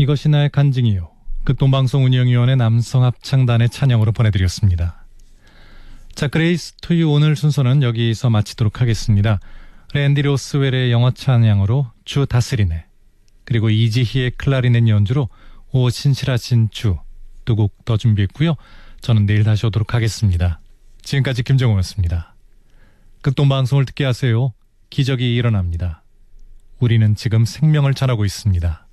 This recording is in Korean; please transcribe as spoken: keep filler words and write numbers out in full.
이것이 나의 간증이요. 극동방송 운영위원회 남성합창단의 찬양으로 보내드렸습니다. 자, 그레이스 투유 오늘 순서는 여기서 마치도록 하겠습니다. 랜디 로스웰의 영어 찬양으로 주 다스리네, 그리고 이지희의 클라리넷 연주로 오 신실하신 주 두 곡 더 준비했고요. 저는 내일 다시 오도록 하겠습니다. 지금까지 김정호였습니다. 극동방송을 듣게 하세요. 기적이 일어납니다. 우리는 지금 생명을 전하고 있습니다.